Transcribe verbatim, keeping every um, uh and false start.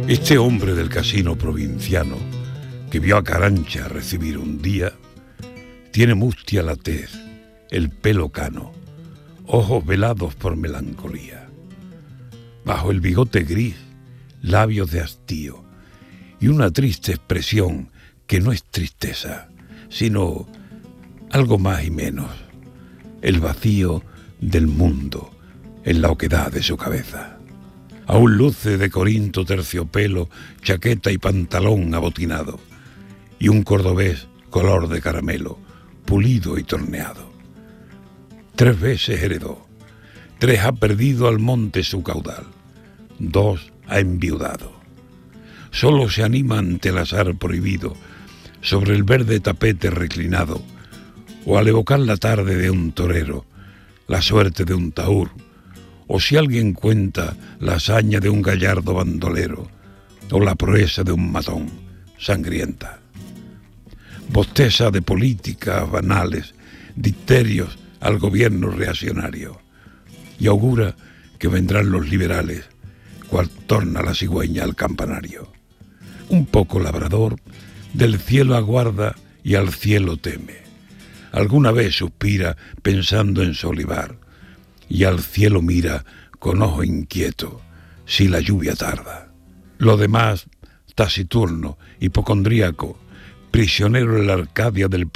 Este hombre del casino provinciano, que vio a Carancha recibir un día, tiene mustia la tez, el pelo cano, ojos velados por melancolía. Bajo el bigote gris, labios de hastío y una triste expresión que no es tristeza, sino algo más y menos, el vacío del mundo en la oquedad de su cabeza. Aún luce de Corinto terciopelo, chaqueta y pantalón abotinado, y un cordobés color de caramelo, pulido y torneado. Tres veces heredó, tres ha perdido al monte su caudal, dos ha enviudado. Solo se anima ante el azar prohibido, sobre el verde tapete reclinado, o al evocar la tarde de un torero, la suerte de un tahur, o si alguien cuenta la hazaña de un gallardo bandolero, o la proeza de un matón sangrienta. Bosteza de políticas banales, dicterios al gobierno reaccionario, y augura que vendrán los liberales, cual torna la cigüeña al campanario. Un poco labrador, del cielo aguarda y al cielo teme. Alguna vez suspira pensando en su olivar, y al cielo mira con ojo inquieto si la lluvia tarda. Lo demás, taciturno, hipocondríaco, prisionero en la Arcadia del